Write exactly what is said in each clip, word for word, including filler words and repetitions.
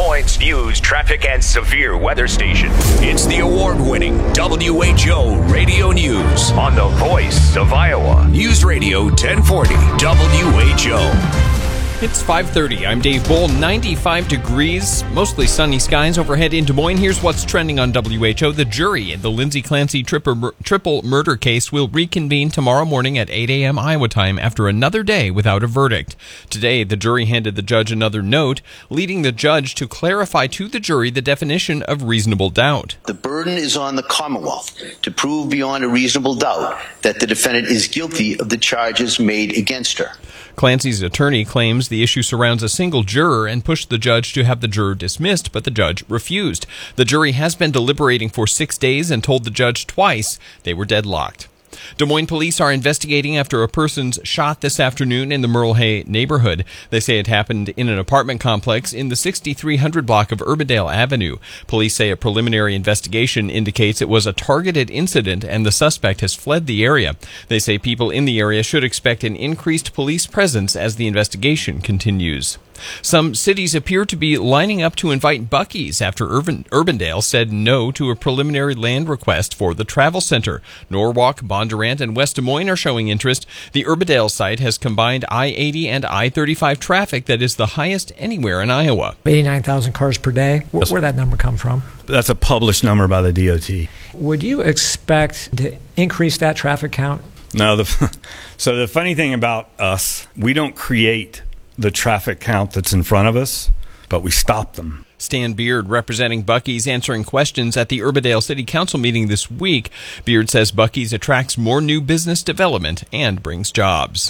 Moines news, traffic, and severe weather station. It's the award-winning W H O Radio News on the voice of Iowa. News Radio ten forty W H O. It's five thirty. I'm Dave Bull. ninety-five degrees, mostly sunny skies overhead in Des Moines. Here's what's trending on W H O. The jury in the Lindsay Clancy triple, triple murder case will reconvene tomorrow morning at eight a.m. Iowa time after another day without a verdict. Today, the jury handed the judge another note, leading the judge to clarify to the jury the definition of reasonable doubt. The burden is on the Commonwealth to prove beyond a reasonable doubt that the defendant is guilty of the charges made against her. Clancy's attorney claims the issue surrounds a single juror and pushed the judge to have the juror dismissed, but the judge refused. The jury has been deliberating for six days and told the judge twice they were deadlocked. Des Moines police are investigating after a person's shot this afternoon in the Merle Hay neighborhood. They say it happened in an apartment complex in the sixty-three hundred block of Urbandale Avenue. Police say a preliminary investigation indicates it was a targeted incident and the suspect has fled the area. They say people in the area should expect an increased police presence as the investigation continues. Some cities appear to be lining up to invite Buc-ee's after Urban, Urbandale said no to a preliminary land request for the travel center. Norwalk, Bondurant, and West Des Moines are showing interest. The Urbandale site has combined I eighty and I thirty-five traffic that is the highest anywhere in Iowa. eighty-nine thousand cars per day. Where, where'd that number come from? That's a published number by the D O T. Would you expect to increase that traffic count? No. The, so the funny thing about us, we don't create the traffic count that's in front of us, but we stop them. Stan Beard, representing Buc-ee's, answering questions at the Urbandale City Council meeting this week. Beard says Buc-ee's attracts more new business development and brings jobs.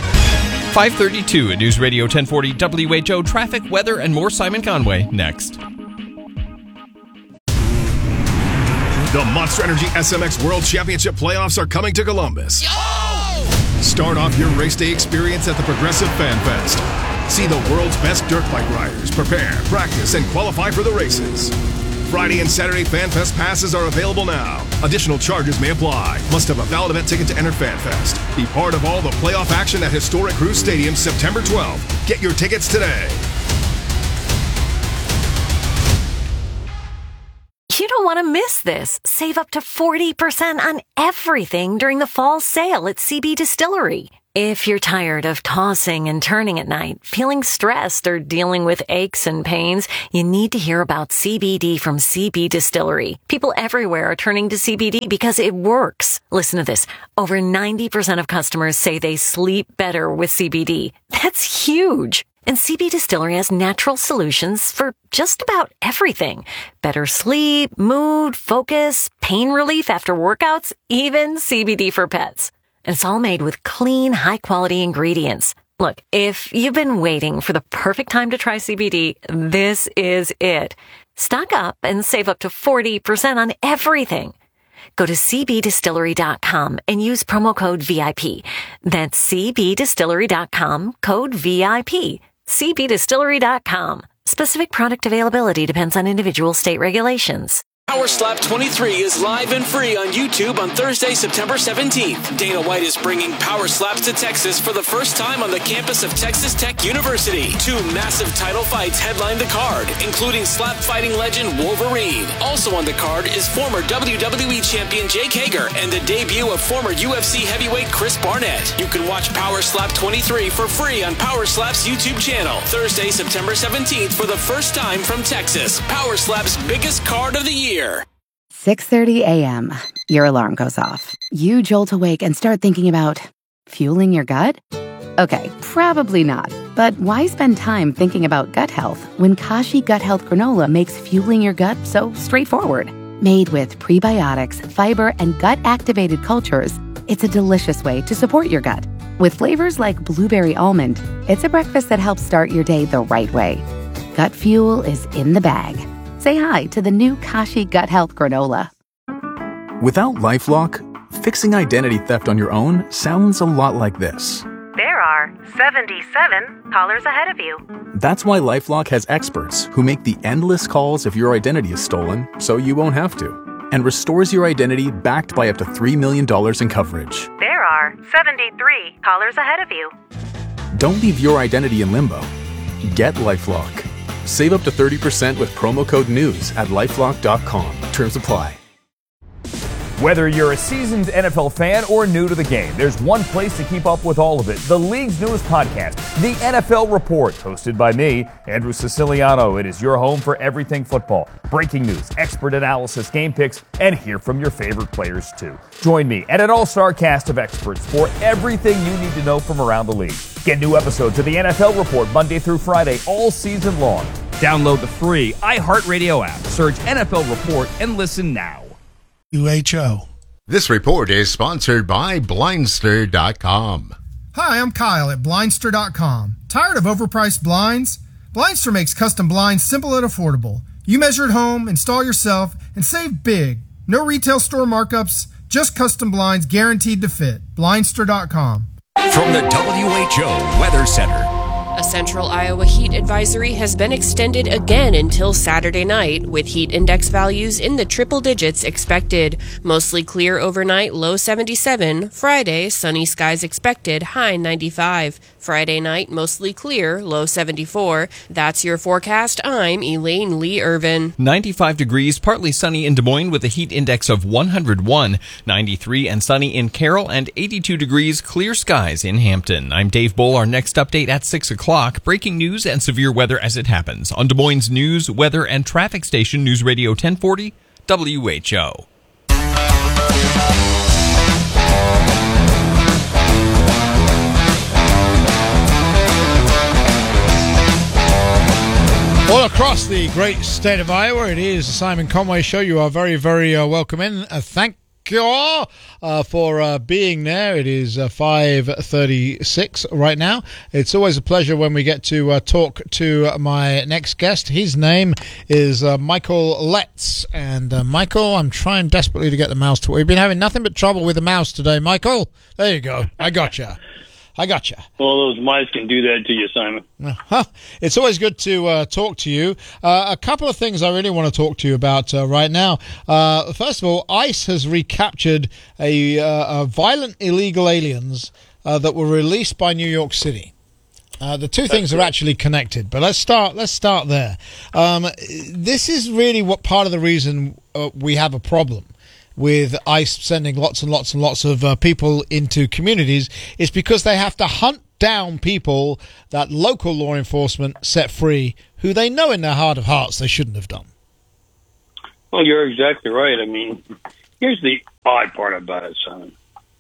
five thirty-two at News Radio ten forty W H O. Traffic, weather, and more. Simon Conway next. The Monster Energy S M X World Championship playoffs are coming to Columbus. Yo! Start off your race day experience at the Progressive Fan Fest. See the world's best dirt bike riders prepare, practice, and qualify for the races. Friday and Saturday Fan Fest passes are available now. Additional charges may apply. Must have a valid event ticket to enter Fan Fest. Be part of all the playoff action at Historic Cruise Stadium September twelfth. Get your tickets today. You don't want to miss this. Save up to forty percent on everything during the fall sale at C B Distillery. If you're tired of tossing and turning at night, feeling stressed, or dealing with aches and pains, you need to hear about C B D from C B Distillery. People everywhere are turning to C B D because it works. Listen to this. Over ninety percent of customers say they sleep better with C B D. That's huge. And C B Distillery has natural solutions for just about everything. Better sleep, mood, focus, pain relief after workouts, even C B D for pets. And it's all made with clean, high-quality ingredients. Look, if you've been waiting for the perfect time to try C B D, this is it. Stock up and save up to forty percent on everything. Go to c b distillery dot com and use promo code V I P. That's c b distillery dot com, code V I P. c b distillery dot com. Specific product availability depends on individual state regulations. Power Slap twenty-three is live and free on YouTube on Thursday, September seventeenth. Dana White is bringing Power Slaps to Texas for the first time on the campus of Texas Tech University. Two massive title fights headline the card, including slap fighting legend Wolverine. Also on the card is former W W E champion Jake Hager and the debut of former U F C heavyweight Chris Barnett. You can watch Power Slap twenty-three for free on Power Slap's YouTube channel. Thursday, September seventeenth for the first time from Texas. Power Slap's biggest card of the year. six thirty a.m. Your alarm goes off. You jolt awake and start thinking about fueling your gut? Okay, probably not. But why spend time thinking about gut health when Kashi Gut Health Granola makes fueling your gut so straightforward? Made with prebiotics, fiber, and gut-activated cultures, it's a delicious way to support your gut. With flavors like blueberry almond, it's a breakfast that helps start your day the right way. Gut fuel is in the bag. Say hi to the new Kashi Gut Health Granola. Without LifeLock, fixing identity theft on your own sounds a lot like this. There are seventy-seven callers ahead of you. That's why LifeLock has experts who make the endless calls if your identity is stolen so you won't have to, and restores your identity backed by up to three million dollars in coverage. There are seventy-three callers ahead of you. Don't leave your identity in limbo. Get LifeLock. Save up to thirty percent with promo code NEWS at LifeLock dot com. Terms apply. Whether you're a seasoned N F L fan or new to the game, there's one place to keep up with all of it. The league's newest podcast, The N F L Report, hosted by me, Andrew Siciliano. It is your home for everything football. Breaking news, expert analysis, game picks, and hear from your favorite players, too. Join me and an all-star cast of experts for everything you need to know from around the league. Get new episodes of The N F L Report Monday through Friday, all season long. Download the free iHeartRadio app, search N F L Report, and listen now. U H O. This report is sponsored by Blindster dot com. Hi, I'm Kyle at Blindster dot com. Tired of overpriced blinds? Blindster makes custom blinds simple and affordable. You measure at home, install yourself, and save big. No retail store markups, just custom blinds guaranteed to fit. Blindster dot com. From the W H O Weather Center. A central Iowa heat advisory has been extended again until Saturday night, with heat index values in the triple digits expected. Mostly clear overnight, low seventy-seven. Friday, sunny skies expected, high ninety-five. Friday night, mostly clear, low seventy-four. That's your forecast. I'm Elaine Lee Irvin. ninety-five degrees, partly sunny in Des Moines with a heat index of one hundred one. ninety-three and sunny in Carroll, and eighty-two degrees, clear skies in Hampton. I'm Dave Bull. Our next update at six o'clock. Breaking news and severe weather as it happens on Des Moines News, Weather, and Traffic Station News Radio ten forty W H O. All across the great state of Iowa, it is the Simon Conway Show. You are very, very uh, welcome in. Uh, thank you all uh, for uh, being there. It is uh, five thirty-six right now. It's always a pleasure when we get to uh, talk to my next guest. His name is uh, Michael Letts. And uh, Michael, I'm trying desperately to get the mouse to work. We've been having nothing but trouble with the mouse today, Michael. There you go. I got you. I got you. Well, those mice can do that to you, Simon. Huh. It's always good to uh, talk to you. Uh, a couple of things I really want to talk to you about uh, right now. Uh, first of all, ICE has recaptured a, uh, a violent illegal aliens uh, that were released by New York City. Uh, the two That's things right. are actually connected, but let's start. Let's start there. Um, this is really what part of the reason uh, we have a problem with ICE sending lots and lots and lots of uh, people into communities is because they have to hunt down people that local law enforcement set free who they know in their heart of hearts they shouldn't have done. Well, you're exactly right. I mean, here's the odd part about it, Simon,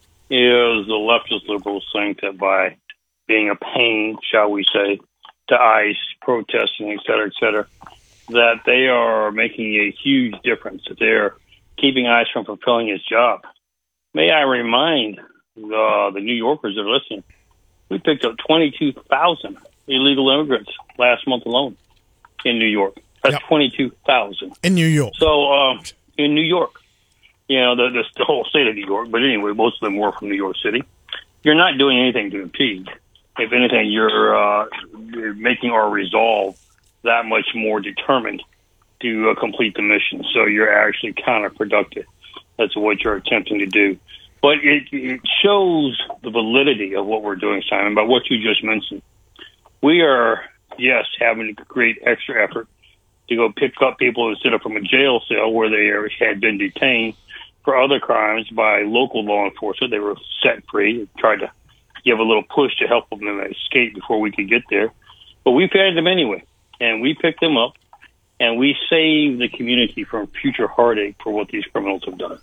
is the leftist liberals think that by being a pain, shall we say, to ICE, protesting, et cetera, et cetera, that they are making a huge difference, that they're keeping ICE from fulfilling its job. May I remind uh, the New Yorkers that are listening, we picked up twenty-two thousand illegal immigrants last month alone in New York. That's yep. twenty-two thousand. In New York. So, uh, in New York. You know, the, the, the whole state of New York. But anyway, most of them were from New York City. You're not doing anything to impede. If anything, you're, uh, you're making our resolve that much more determined to uh, complete the mission. So you're actually counterproductive. That's what you're attempting to do. But it, it shows the validity of what we're doing, Simon, by what you just mentioned. We are, yes, having to create extra effort to go pick up people instead of from a jail cell where they had been detained for other crimes by local law enforcement. They were set free, tried to give a little push to help them escape before we could get there. But we found them anyway, and we picked them up. And we save the community from future heartache for what these criminals have done.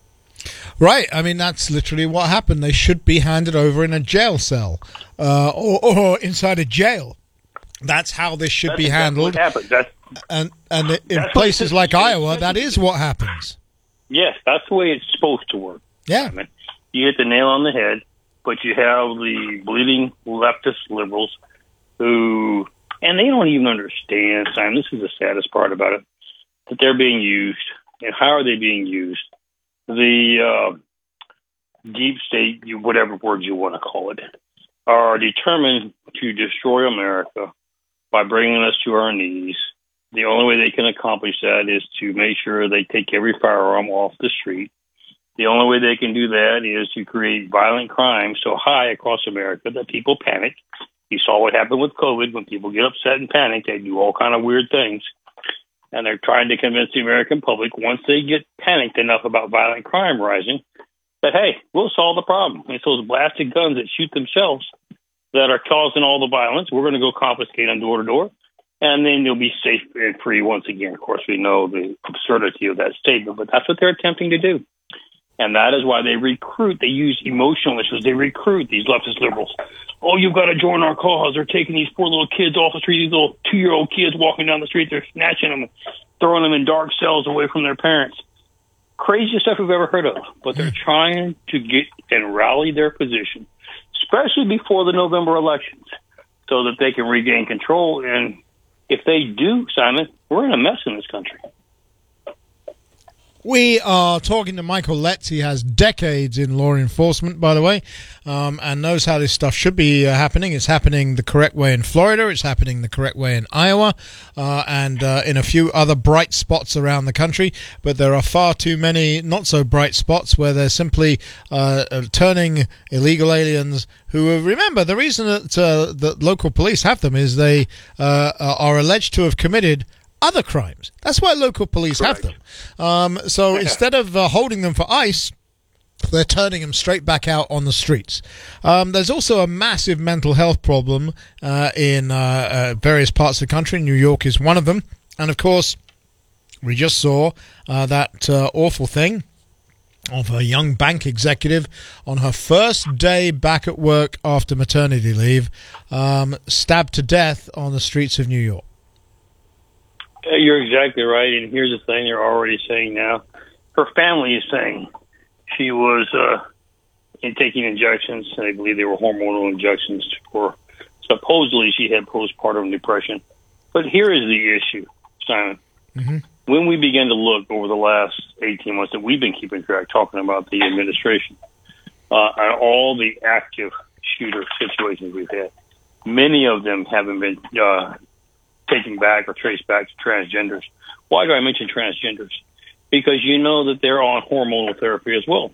Right. I mean, that's literally what happened. They should be handed over in a jail cell uh, or, or inside a jail. That's how this should that's be exactly handled. What happens. That's, and and in places like Iowa, that is what happens. Yes, that's the way it's supposed to work. Yeah. I mean, you hit the nail on the head, but you have the bleeding leftist liberals who... And they don't even understand, Simon, this is the saddest part about it, that they're being used. And how are they being used? The uh, deep state, whatever word you want to call it, are determined to destroy America by bringing us to our knees. The only way they can accomplish that is to make sure they take every firearm off the street. The only way they can do that is to create violent crime so high across America that people panic You saw what happened with COVID. When people get upset and panic, they do all kind of weird things. And they're trying to convince the American public, once they get panicked enough about violent crime rising, that, hey, we'll solve the problem. It's those blasted guns that shoot themselves that are causing all the violence. We're going to go confiscate them door to door, and then you'll be safe and free once again. Of course, we know the absurdity of that statement, but that's what they're attempting to do. And that is why they recruit. They use emotional issues. They recruit these leftist liberals. Oh, you've got to join our cause. They're taking these poor little kids off the street, these little two-year-old kids walking down the street. They're snatching them and throwing them in dark cells away from their parents. Craziest stuff we've ever heard of. But they're trying to get and rally their position, especially before the November elections, so that they can regain control. And if they do, Simon, we're in a mess in this country. We are talking to Michael Letts. He has decades in law enforcement, by the way, um, and knows how this stuff should be uh, happening. It's happening the correct way in Florida. It's happening the correct way in Iowa uh, and uh, in a few other bright spots around the country. But there are far too many not so bright spots where they're simply uh, turning illegal aliens who, remember, the reason that uh, the local police have them is they uh, are alleged to have committed other crimes. That's why local police Correct. have them. Um, so yeah. instead of uh, holding them for ICE, they're turning them straight back out on the streets. Um, there's also a massive mental health problem uh, in uh, uh, various parts of the country. New York is one of them. And, of course, we just saw uh, that uh, awful thing of a young bank executive on her first day back at work after maternity leave, um, stabbed to death on the streets of New York. You're exactly right, and here's the thing they're already saying now. Her family is saying she was uh, in taking injections, and I believe they were hormonal injections for supposedly she had postpartum depression. But here is the issue, Simon. Mm-hmm. When we began to look over the last eighteen months that we've been keeping track, talking about the administration, uh, and all the active shooter situations we've had, many of them haven't been uh, taken back or traced back to transgenders. Why do I mention transgenders? Because you know that they're on hormonal therapy as well.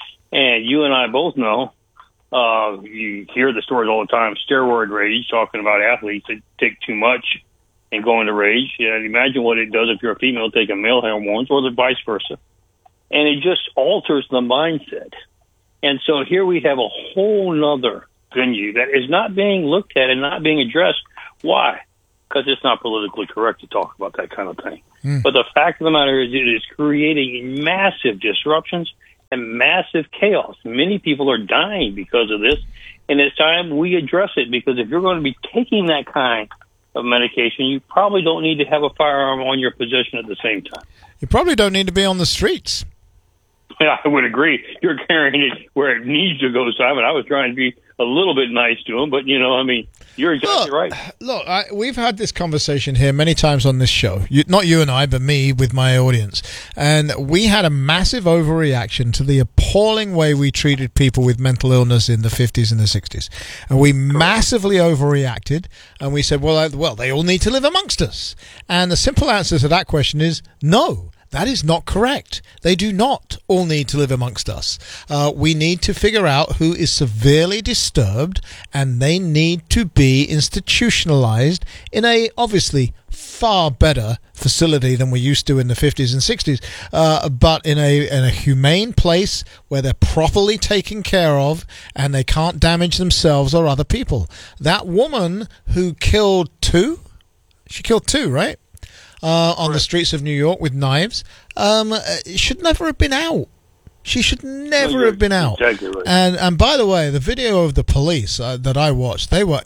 And you and I both know, uh, you hear the stories all the time, steroid rage, talking about athletes that take too much and go into rage. Yeah, imagine what it does if you're a female taking male hormones, or the vice versa. And it just alters the mindset. And so here we have a whole nother venue that is not being looked at and not being addressed. Why? Because it's not politically correct to talk about that kind of thing. Mm. But the fact of the matter is it is creating massive disruptions and massive chaos. Many people are dying because of this, and it's time we address it, because if you're going to be taking that kind of medication, you probably don't need to have a firearm on your possession at the same time. You probably don't need to be on the streets. Yeah, I would agree. You're carrying it where it needs to go, Simon. I was trying to be a little bit nice to him, but, you know, I mean, you're exactly look, right. Look, I, we've had this conversation here many times on this show. You, not you and I, but me with my audience. And we had a massive overreaction to the appalling way we treated people with mental illness in the fifties and the sixties. And we massively overreacted, and we said, well, I, well, they all need to live amongst us. And the simple answer to that question is no. That is not correct. They do not all need to live amongst us. Uh, we need to figure out who is severely disturbed, and they need to be institutionalized in a obviously far better facility than we used to in the fifties and sixties, uh, but in a in a humane place where they're properly taken care of and they can't damage themselves or other people. That woman who killed two, she killed two, right? Uh, on right. the streets of New York with knives, um, should never have been out. She should never no, have been out. Exactly right. And and by the way, the video of the police uh, that I watched, they were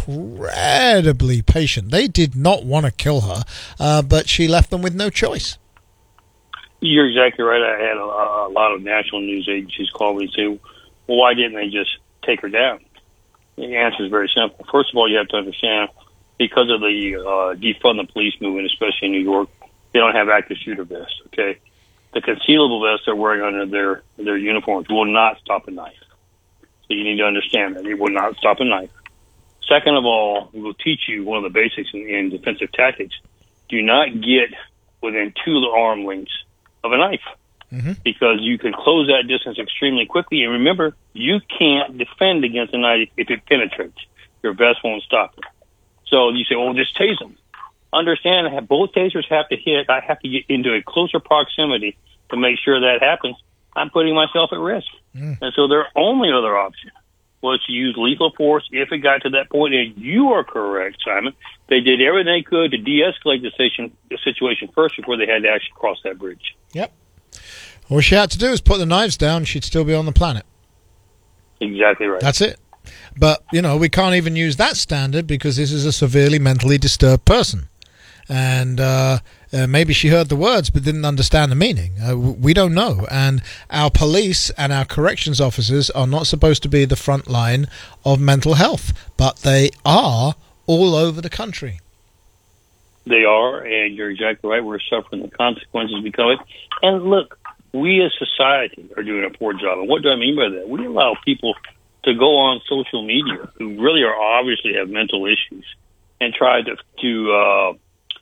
incredibly patient. They did not want to kill her, uh, but she left them with no choice. You're exactly right. I had a, a lot of national news agencies call me and say, well, why didn't they just take her down? The answer is very simple. First of all, you have to understand, because of the uh, defund the police movement, especially in New York, they don't have active shooter vests, okay? The concealable vests they're wearing under their their uniforms will not stop a knife. So you need to understand that. It will not stop a knife. Second of all, we will teach you one of the basics in, in defensive tactics. Do not get within two arm lengths of a knife, mm-hmm. because you can close that distance extremely quickly. And remember, you can't defend against a knife if it penetrates. Your vest won't stop it. So you say, well, just tase them. Understand that both tasers have to hit. I have to get into a closer proximity to make sure that happens. I'm putting myself at risk. Mm. And so their only other option was to use lethal force if it got to that point. And you are correct, Simon. They did everything they could to de-escalate the situation, the situation first before they had to actually cross that bridge. Yep. All she had to do was put the knives down. She'd still be on the planet. Exactly right. That's it. But, you know, we can't even use that standard because this is a severely mentally disturbed person. And uh, uh, maybe she heard the words but didn't understand the meaning. Uh, we don't know. And our police and our corrections officers are not supposed to be the front line of mental health, but they are all over the country. They are, and you're exactly right. We're suffering the consequences because of it. And look, we as society are doing a poor job. And what do I mean by that? We allow people to go on social media who really are obviously have mental issues and try to, to uh,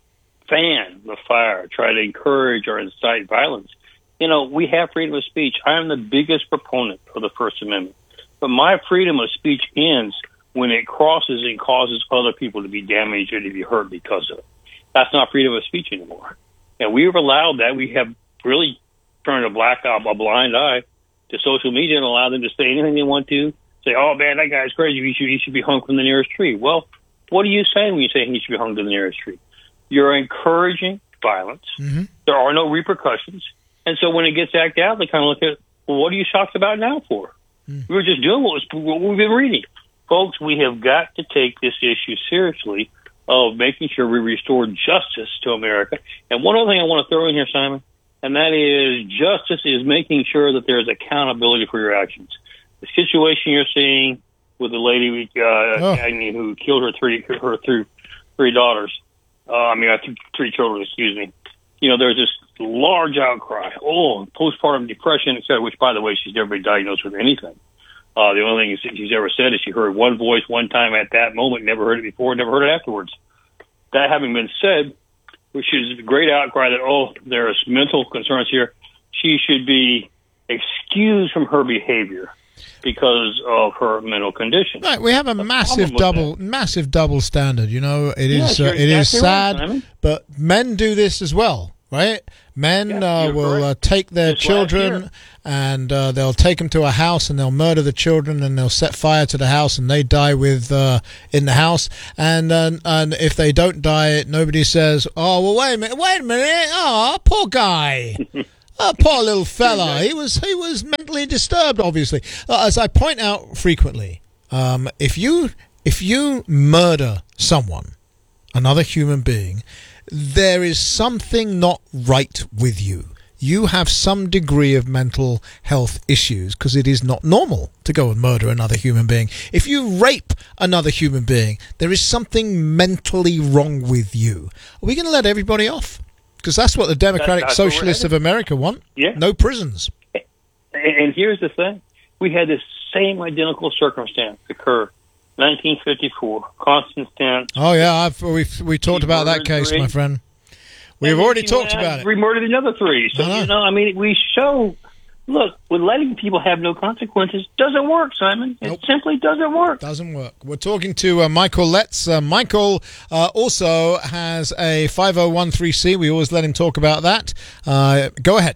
fan the fire, try to encourage or incite violence. You know, we have freedom of speech. I am the biggest proponent of the First Amendment. But my freedom of speech ends when it crosses and causes other people to be damaged or to be hurt because of it. That's not freedom of speech anymore. And we've allowed that. We have really turned a black eye, a blind eye to social media and allowed them to say anything they want to. Say, oh, man, that guy's crazy. He should, he should be hung from the nearest tree. Well, what are you saying when you say he should be hung to the nearest tree? You're encouraging violence. Mm-hmm. There are no repercussions. And so when it gets acted out, they kind of look at, well, what are you shocked about now for? Mm. We were just doing what, was, what we've been reading. Folks, we have got to take this issue seriously of making sure we restore justice to America. And one other thing I want to throw in here, Simon, and that is justice is making sure that there's accountability for your actions. The situation you're seeing with the lady uh, oh. Agnew who killed her three her three, three daughters, uh, I mean, uh, three children, excuse me. You know, there's this large outcry. Oh, postpartum depression, et cetera, which, by the way, she's never been diagnosed with anything. Uh, the only thing she's ever said is she heard one voice one time at that moment, never heard it before, never heard it afterwards. That having been said, which is a great outcry that, oh, there's mental concerns here, she should be excused from her behavior because of her mental condition. Right, we have a the massive double, that. massive double standard. You know, it yeah, is uh, it is sad, right, but men do this as well, right? Men yeah, uh, will uh, take their Just children and uh, they'll take them to a house and they'll murder the children and they'll set fire to the house and they die with uh, in the house. And uh, and if they don't die, nobody says, "Oh, well, wait a minute, wait a minute, oh, poor guy." Oh, poor little fella. He was he was mentally disturbed, obviously. Uh, as I point out frequently, um, if you if you murder someone, another human being, there is something not right with you. You have some degree of mental health issues because it is not normal to go and murder another human being. If you rape another human being, there is something mentally wrong with you. Are we going to let everybody off? Because that's what the Democratic that's Socialists of America want. Yeah. No prisons. And, and here's the thing. We had this same identical circumstance occur nineteen fifty-four. Constance. Oh, yeah. I've, we've, we talked about that case, three. my friend. We've and already talked about it. We murdered another three. So, you know, I mean, we show, look, with letting people have no consequences doesn't work, Simon. It nope. simply doesn't work. Doesn't work. We're talking to uh, Michael Letts. Uh, Michael uh, also has a five oh one three C. We always let him talk about that. Uh, go ahead.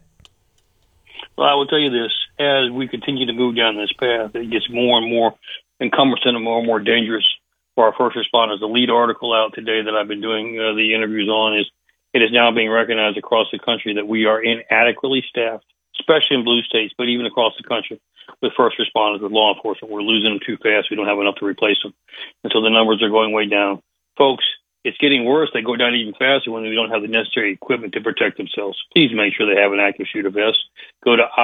Well, I will tell you this. As we continue to move down this path, it gets more and more encumbersome and more and more dangerous for our first responders. The lead article out today that I've been doing uh, the interviews on is it is now being recognized across the country that we are inadequately staffed, especially in blue states, but even across the country with first responders, with law enforcement. We're losing them too fast. We don't have enough to replace them. And so the numbers are going way down. Folks, it's getting worse. They go down even faster when they don't have the necessary equipment to protect themselves. Please make sure they have an active shooter vest. Go to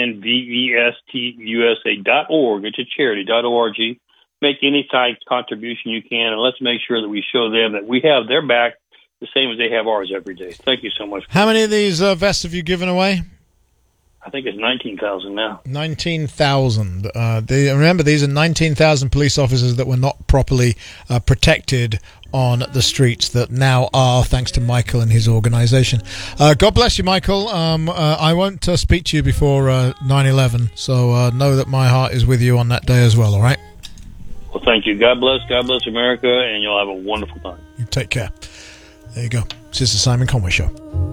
investusa dot org. It's a charity dot org. Make any type contribution you can, and let's make sure that we show them that we have their back the same as they have ours every day. Thank you so much. How many of these uh, vests have you given away? I think it's nineteen thousand now. nineteen thousand. Uh, they, remember, these are nineteen thousand police officers that were not properly uh, protected on the streets that now are, thanks to Michael and his organization. Uh, God bless you, Michael. Um, uh, I won't uh, speak to you before uh, nine eleven, so uh, know that my heart is with you on that day as well, all right? Well, Well, thank you. God bless. God bless America, and you'll have a wonderful time. You take care. There you go. This is the Simon Conway Show.